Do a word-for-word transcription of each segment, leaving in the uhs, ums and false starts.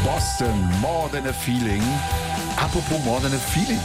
Boston, More Than a Feeling. Apropos More Than a Feeling.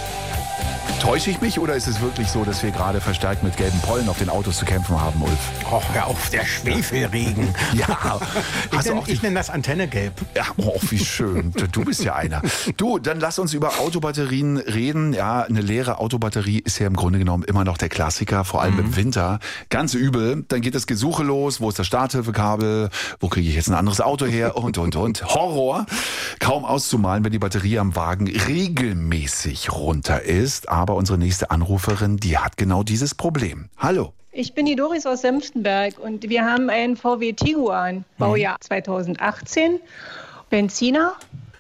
Täusche ich mich oder ist es wirklich so, dass wir gerade verstärkt mit gelben Pollen auf den Autos zu kämpfen haben, Ulf? Oh, hör auf, der Schwefelregen. Ja. Ich nenne nenn das Antennegelb. Ja, oh, wie schön. Du bist ja einer. Du, dann lass uns über Autobatterien reden. Ja, eine leere Autobatterie ist ja im Grunde genommen immer noch der Klassiker, vor allem mhm. im Winter. Ganz übel. Dann geht das Gesuche los. Wo ist das Starthilfekabel? Wo kriege ich jetzt ein anderes Auto her? Und, und, und. Horror. Kaum auszumalen, wenn die Batterie am Wagen regelmäßig runter ist. Aber unsere nächste Anruferin, die hat genau dieses Problem. Hallo. Ich bin die Doris aus Senftenberg und wir haben einen V W Tiguan, Baujahr zweitausendachtzehn, Benziner.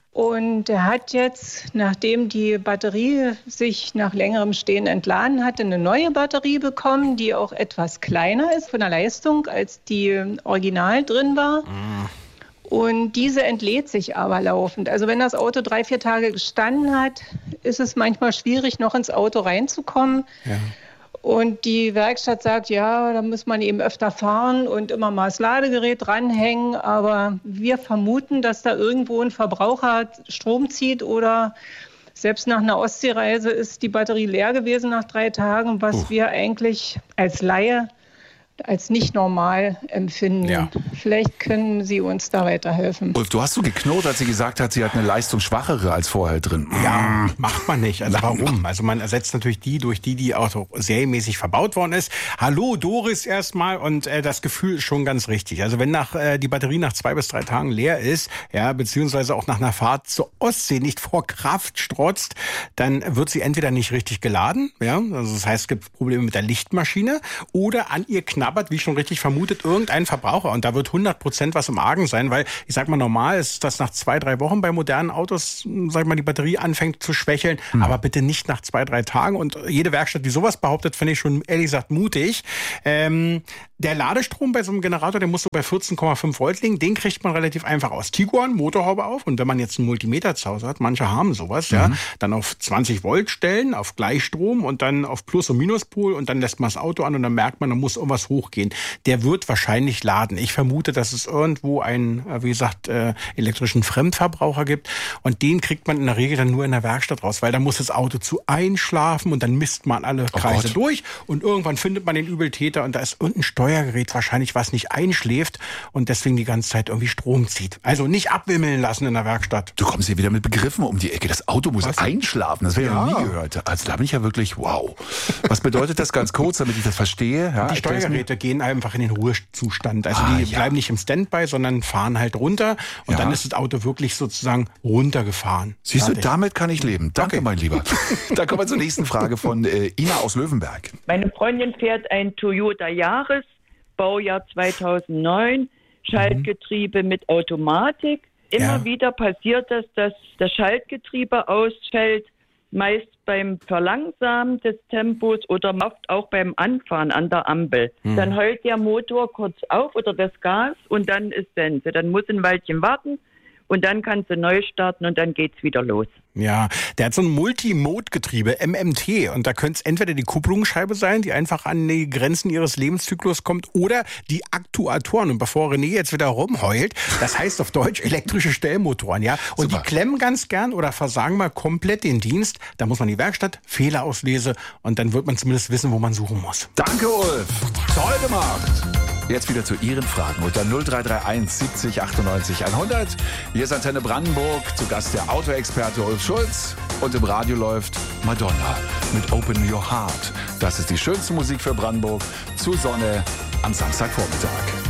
Und er hat jetzt, nachdem die Batterie sich nach längerem Stehen entladen hatte, eine neue Batterie bekommen, die auch etwas kleiner ist von der Leistung, als die original drin war. Mhm. Und diese entlädt sich aber laufend. Also wenn das Auto drei, vier Tage gestanden hat, ist es manchmal schwierig, noch ins Auto reinzukommen. Ja. Und die Werkstatt sagt, ja, da muss man eben öfter fahren und immer mal das Ladegerät dranhängen. Aber wir vermuten, dass da irgendwo ein Verbraucher Strom zieht oder selbst nach einer Ostseereise ist die Batterie leer gewesen nach drei Tagen, was uh. wir eigentlich als Laie als nicht normal empfinden. Ja. Vielleicht können Sie uns da weiterhelfen. Ulf, du hast so geknurrt, als sie gesagt hat, sie hat eine leistungsschwachere als vorher drin. Ja, macht man nicht. Also warum? Also man ersetzt natürlich die durch die, die auch serienmäßig verbaut worden ist. Hallo Doris erstmal und äh, das Gefühl ist schon ganz richtig. Also wenn nach äh, die Batterie nach zwei bis drei Tagen leer ist, ja, beziehungsweise auch nach einer Fahrt zur Ostsee nicht vor Kraft strotzt, dann wird sie entweder nicht richtig geladen, ja, also das heißt, es gibt Probleme mit der Lichtmaschine oder an ihr knabbert, wie schon richtig vermutet, irgendein Verbraucher. Und da wird hundert Prozent was im Argen sein, weil, ich sag mal, normal ist, dass nach zwei, drei Wochen bei modernen Autos, sag ich mal, die Batterie anfängt zu schwächeln, hm. aber bitte nicht nach zwei, drei Tagen. Und jede Werkstatt, die sowas behauptet, finde ich schon, ehrlich gesagt, mutig. Ähm, der Ladestrom bei so einem Generator, der muss so bei vierzehn Komma fünf Volt liegen, den kriegt man relativ einfach aus. Tiguan, Motorhaube auf. Und wenn man jetzt einen Multimeter zu Hause hat, manche haben sowas, mhm. ja, dann auf zwanzig Volt stellen, auf Gleichstrom und dann auf Plus- und Minuspol und dann lässt man das Auto an und dann merkt man, da muss irgendwas hochgehen. Der wird wahrscheinlich laden. Ich vermute, dass es irgendwo einen, wie gesagt, äh, elektrischen Fremdverbraucher gibt und den kriegt man in der Regel dann nur in der Werkstatt raus, weil da muss das Auto zu einschlafen und dann misst man alle Kreise oh durch und irgendwann findet man den Übeltäter und da ist irgendein Steuergerät wahrscheinlich, was nicht einschläft und deswegen die ganze Zeit irgendwie Strom zieht. Also nicht abwimmeln lassen in der Werkstatt. Du kommst hier wieder mit Begriffen um die Ecke. Das Auto muss was? einschlafen. Das habe ich ja noch nie gehört. Also da bin ich ja wirklich, wow. Was bedeutet das ganz kurz, damit ich das verstehe? Ja, die Steuergeräte gehen einfach in den Ruhezustand. Also ah, die ja. bleiben nicht im Standby, sondern fahren halt runter und ja. dann ist das Auto wirklich sozusagen runtergefahren. Siehst du, damit kann ich leben. Danke, okay. mein Lieber. Dann kommen wir zur nächsten Frage von äh, Ina aus Löwenberg. Meine Freundin fährt ein Toyota Yaris, Baujahr zweitausendneun, Schaltgetriebe mhm. mit Automatik. Immer ja. wieder passiert das, dass das Schaltgetriebe ausfällt, meist beim Verlangsamen des Tempos oder oft auch beim Anfahren an der Ampel. Mhm. Dann heult der Motor kurz auf oder das Gas und dann ist Sense. Dann muss ein Weilchen warten und dann kannst du neu starten und dann geht's wieder los. Ja, der hat so ein Multimode-Getriebe, M M T. Und da könnte es entweder die Kupplungsscheibe sein, die einfach an die Grenzen ihres Lebenszyklus kommt, oder die Aktuatoren. Und bevor René jetzt wieder rumheult, das heißt auf Deutsch elektrische Stellmotoren, ja. Und Super. Die klemmen ganz gern oder versagen mal komplett den Dienst. Da muss man die Werkstatt, Fehlerauslese und dann wird man zumindest wissen, wo man suchen muss. Danke, Ulf. Toll gemacht. Jetzt wieder zu Ihren Fragen unter null drei drei eins siebzig achtundneunzig hundert. Hier ist Antenne Brandenburg, zu Gast der Autoexperte Ulf Schulz. Und im Radio läuft Madonna mit Open Your Heart. Das ist die schönste Musik für Brandenburg zur Sonne am Samstagvormittag.